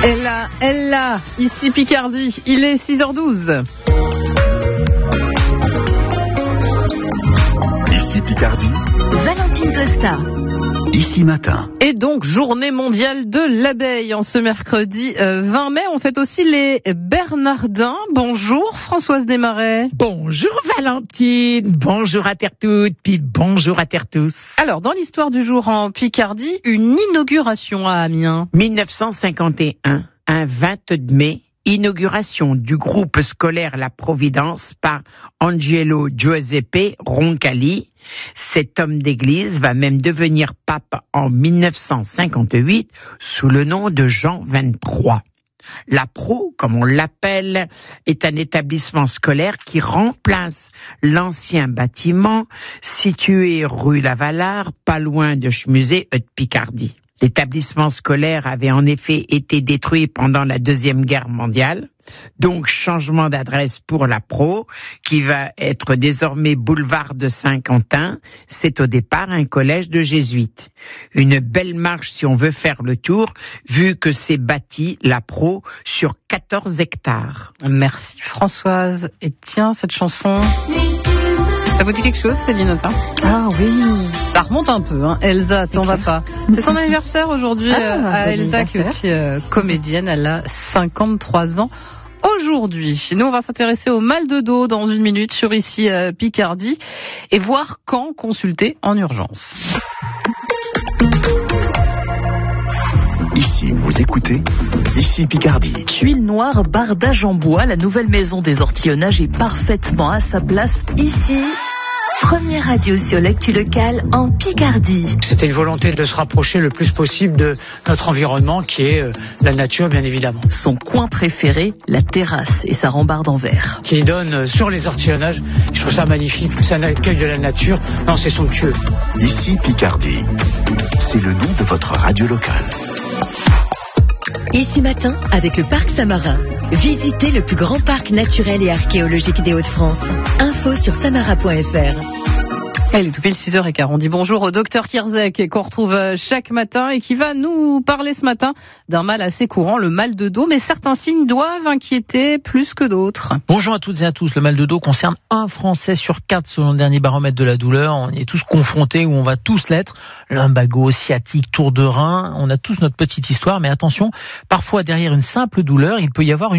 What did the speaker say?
Elle là, ici Picardie, il est 6h12. Ici Picardie, Valentine Costa. Ici Matin. Et donc, journée mondiale de l'abeille en ce mercredi 20 mai. On fête aussi les Bernardins. Bonjour Françoise Desmarais. Bonjour Valentine, bonjour à terre toutes, puis bonjour à terre tous. Alors, dans l'histoire du jour en Picardie, une inauguration à Amiens. 1951, un 22 mai, inauguration du groupe scolaire La Providence par Angelo Giuseppe Roncalli. Cet homme d'église va même devenir pape en 1958 sous le nom de Jean XXIII. La Pro, comme on l'appelle, est un établissement scolaire qui remplace l'ancien bâtiment situé rue Lavalard, pas loin de Schmusé de Picardie. L'établissement scolaire avait en effet été détruit pendant la Deuxième Guerre mondiale, donc changement d'adresse pour la Pro, qui va être désormais boulevard de Saint-Quentin. C'est au départ un collège de jésuites. Une belle marche si on veut faire le tour, vu que c'est bâti, la Pro, sur 14 hectares. Merci Françoise. Et tiens, cette chanson... Ça vous dit quelque chose, Céline Autain? Ah oui. Ça remonte un peu, hein. Elsa, t'en vas pas. C'est son anniversaire aujourd'hui à Elsa, qui est aussi comédienne. Elle a 53 ans aujourd'hui. Nous, on va s'intéresser au mal de dos dans une minute sur Ici Picardie et voir quand consulter en urgence. Ici, vous écoutez Ici Picardie. Tuiles noires, bardage en bois, la nouvelle maison des ortillonnages est parfaitement à sa place ici. Première radio sur l'actu locale en Picardie. C'était une volonté de se rapprocher le plus possible de notre environnement qui est la nature bien évidemment. Son coin préféré, la terrasse et sa rambarde en verre. Qui donne sur les ortillonnages, je trouve ça magnifique, c'est un accueil de la nature, non c'est somptueux. Ici Picardie, c'est le nom de votre radio locale. Ici Matin, avec le Parc Samarin. Visitez le plus grand parc naturel et archéologique des Hauts-de-France. Info sur samara.fr. Il est tout pile 6h15. On dit bonjour au docteur Kierzek qu'on retrouve chaque matin et qui va nous parler ce matin d'un mal assez courant, le mal de dos. Mais certains signes doivent inquiéter plus que d'autres. Bonjour à toutes et à tous. Le mal de dos concerne un Français sur 4 selon le dernier baromètre de la douleur. On y est tous confrontés, ou on va tous l'être. Lumbago, sciatique, tour de rein. On a tous notre petite histoire. Mais attention, parfois derrière une simple douleur, il peut y avoir une